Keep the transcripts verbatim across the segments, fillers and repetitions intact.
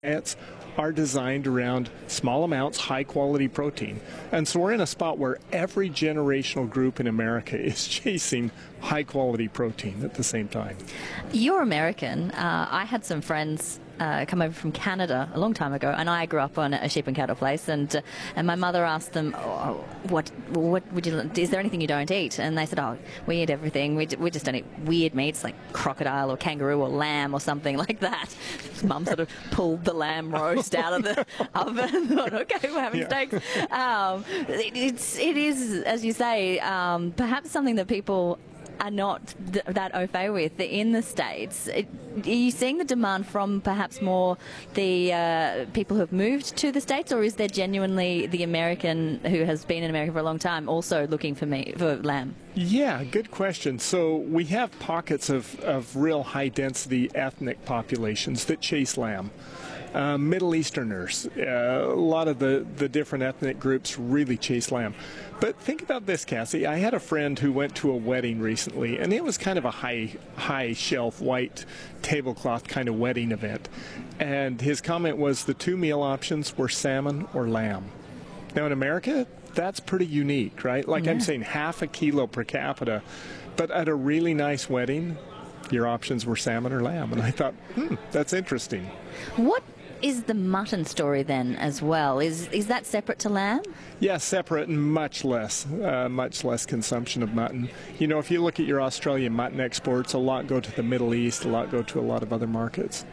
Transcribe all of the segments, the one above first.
diets are designed around small amounts, high-quality protein. And so we're in a spot where every generational group in America is chasing high-quality protein at the same time. You're American. Uh, I had some friends uh, come over from Canada a long time ago, and I grew up on a sheep and cattle place, and uh, and my mother asked them, oh, what what would you, is there anything you don't eat? And they said, oh, we eat everything. We, we just don't eat weird meats like crocodile or kangaroo or lamb or something like that. Mum sort of pulled the lamb roast out of the oven and thought, okay, we're having yeah. steaks. Um, it, it's, it is, as you say, um, perhaps something that people are not th- that au fait with in the States. It, are you seeing the demand from perhaps more the uh, people who have moved to the States, or is there genuinely the American who has been in America for a long time also looking for me for lamb? Yeah, good question. So we have pockets of, of real high-density ethnic populations that chase lamb. Uh, Middle Easterners, uh, a lot of the, the different ethnic groups really chase lamb. But think about this, Cassie. I had a friend who went to a wedding recently, and it was kind of a high, high shelf, white tablecloth kind of wedding event. And his comment was the two meal options were salmon or lamb. Now in America, that's pretty unique, right? Like yeah. I'm saying half a kilo per capita. But at a really nice wedding, your options were salmon or lamb. And I thought, hmm, that's interesting. What is the mutton story then as well? Is is that separate to lamb? Yeah, separate and much less, uh, much less consumption of mutton. You know, if you look at your Australian mutton exports, a lot go to the Middle East, a lot go to a lot of other markets.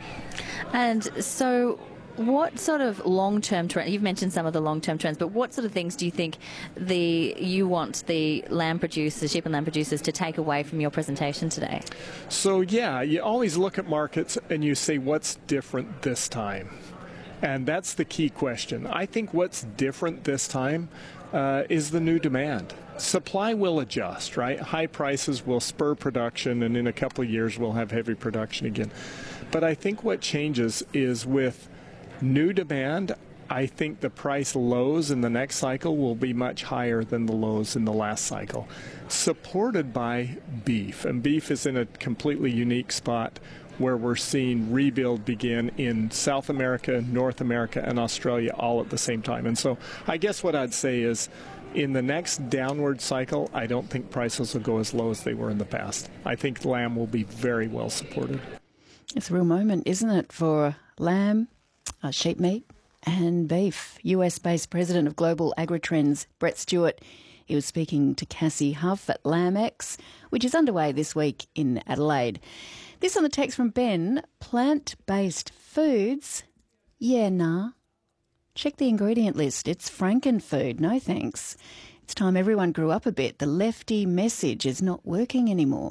And so what sort of long-term trend, you've mentioned some of the long-term trends, but what sort of things do you think the you want the lamb producers, sheep and lamb producers, to take away from your presentation today? So yeah, you always look at markets and you say, what's different this time? And that's the key question. I think what's different this time uh, is the new demand. Supply will adjust, right? High prices will spur production, and in a couple of years we'll have heavy production again. But I think what changes is with new demand, I think the price lows in the next cycle will be much higher than the lows in the last cycle, supported by beef. And beef is in a completely unique spot where we're seeing rebuild begin in South America, North America, and Australia all at the same time. And so I guess what I'd say is in the next downward cycle, I don't think prices will go as low as they were in the past. I think lamb will be very well supported. It's a real moment, isn't it, for lamb, Uh, sheep meat and beef. U S-based president of Global Agritrends, Brett Stewart, he was speaking to Cassie Huff at LambX, which is underway this week in Adelaide. This on the text from Ben, plant-based foods? Yeah, nah. Check the ingredient list. It's frankenfood. No thanks. It's time everyone grew up a bit. The lefty message is not working anymore.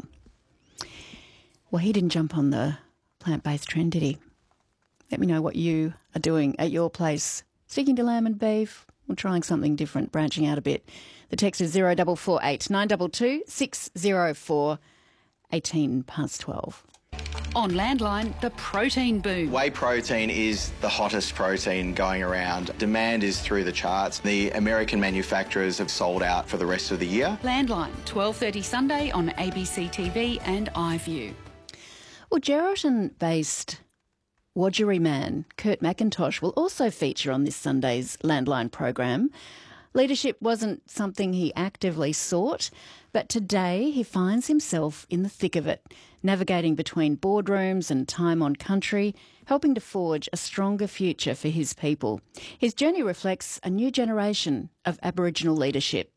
Well, he didn't jump on the plant-based trend, did he? Let me know what you are doing at your place. Sticking to lamb and beef or trying something different, branching out a bit. The text is zero four four eight nine two two six zero four, eighteen past twelve. On Landline, the protein boom. Whey protein is the hottest protein going around. Demand is through the charts. The American manufacturers have sold out for the rest of the year. Landline, twelve thirty Sunday on A B C T V and iView. Well, Geraldton-based Wodgeri man Kurt McIntosh will also feature on this Sunday's Landline program. Leadership wasn't something he actively sought, but today he finds himself in the thick of it, navigating between boardrooms and time on country, helping to forge a stronger future for his people. His journey reflects a new generation of Aboriginal leadership.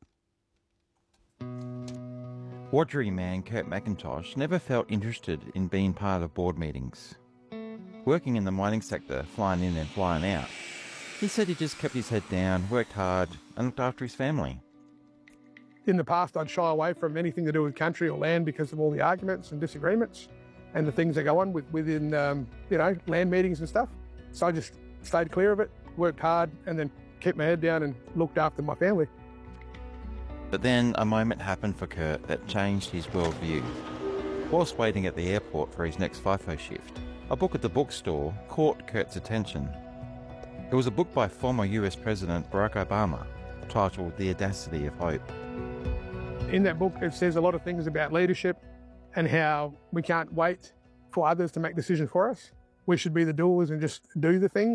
Wodgeri man Kurt McIntosh never felt interested in being part of board meetings. Working in the mining sector, flying in and flying out, he said he just kept his head down, worked hard and looked after his family. In the past, I'd shy away from anything to do with country or land because of all the arguments and disagreements and the things that go on with, within, um, you know, land meetings and stuff. So I just stayed clear of it, worked hard and then kept my head down and looked after my family. But then a moment happened for Kurt that changed his worldview. Whilst waiting at the airport for his next FIFO shift, a book at the bookstore caught Kurt's attention. It was a book by former U S President Barack Obama, titled The Audacity of Hope. In that book, it says a lot of things about leadership and how we can't wait for others to make decisions for us. We should be the doers and just do the things.